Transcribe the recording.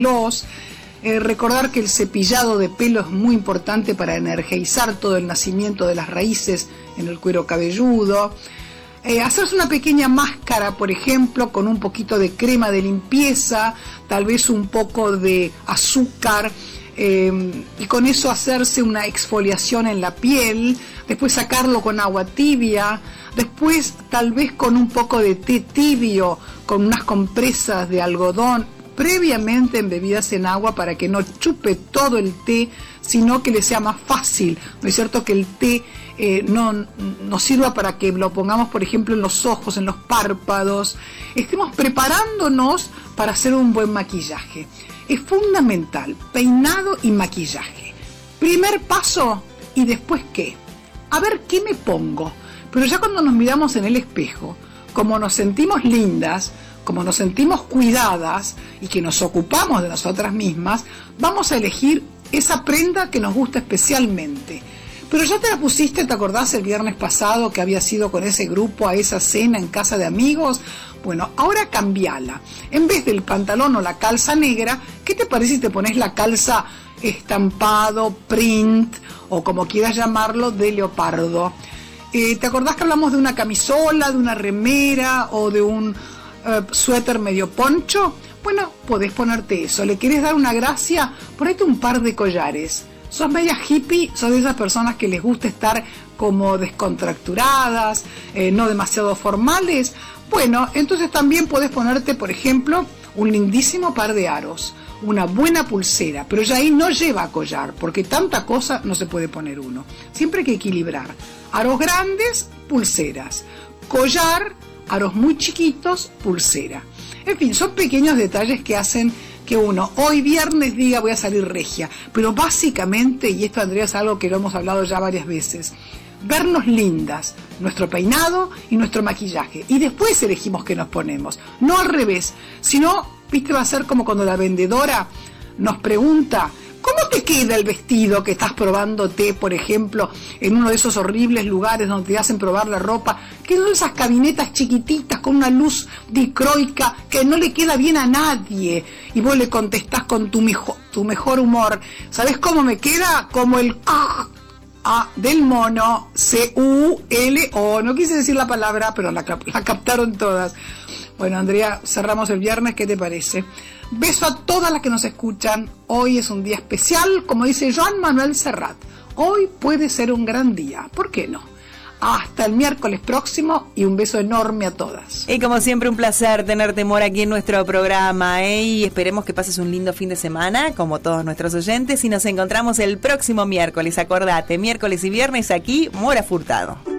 Recordar que el cepillado de pelo es muy importante para energizar todo el nacimiento de las raíces en el cuero cabelludo. Hacerse una pequeña máscara, por ejemplo, con un poquito de crema de limpieza, tal vez un poco de azúcar, y con eso hacerse una exfoliación en la piel, después sacarlo con agua tibia, después tal vez con un poco de té tibio, con unas compresas de algodón, previamente embebidas en agua para que no chupe todo el té, sino que le sea más fácil. ¿No es cierto que el té no sirva para que lo pongamos, por ejemplo, en los ojos, en los párpados? Estemos preparándonos para hacer un buen maquillaje. Es fundamental, peinado y maquillaje. Primer paso, ¿y después qué? A ver, ¿qué me pongo? Pero ya cuando nos miramos en el espejo, como nos sentimos lindas, como nos sentimos cuidadas y que nos ocupamos de nosotras mismas, vamos a elegir esa prenda que nos gusta especialmente. Pero ya te la pusiste, ¿te acordás el viernes pasado que había sido con ese grupo a esa cena en casa de amigos? Bueno, ahora cambiala. En vez del pantalón o la calza negra, ¿qué te parece si te pones la calza estampado, print o como quieras llamarlo, de leopardo? ¿Te acordás que hablamos de una camisola, de una remera o de un suéter medio poncho? Bueno, podés ponerte eso. ¿Le querés dar una gracia? Ponete un par de collares. ¿Sos media hippie? ¿Sos de esas personas que les gusta estar como descontracturadas, no demasiado formales? Bueno, entonces también podés ponerte, por ejemplo, un lindísimo par de aros, una buena pulsera, pero ya ahí no lleva collar, porque tanta cosa no se puede poner uno. Siempre hay que equilibrar. Aros grandes, pulseras. Collar, aros muy chiquitos, pulsera. En fin, son pequeños detalles que hacen que uno hoy viernes diga voy a salir regia, pero básicamente, y esto, Andrea, es algo que lo hemos hablado ya varias veces, vernos lindas, nuestro peinado y nuestro maquillaje, y después elegimos qué nos ponemos, no al revés. Si no, viste, va a ser como cuando la vendedora nos pregunta ¿cómo te queda el vestido que estás probándote, por ejemplo, en uno de esos horribles lugares donde te hacen probar la ropa, que son esas cabinetas chiquititas con una luz dicroica que no le queda bien a nadie? Y vos le contestás con tu mejor humor, ¿sabés cómo me queda? Como el del mono, C-U-L-O. No quise decir la palabra, pero la captaron todas. Bueno, Andrea, cerramos el viernes, ¿qué te parece? Beso a todas las que nos escuchan. Hoy es un día especial, como dice Joan Manuel Serrat. Hoy puede ser un gran día, ¿por qué no? Hasta el miércoles próximo y un beso enorme a todas. Y como siempre, un placer tenerte, Mora, aquí en nuestro programa, y esperemos que pases un lindo fin de semana, como todos nuestros oyentes, y nos encontramos el próximo miércoles. Acordate, miércoles y viernes aquí, Mora Furtado.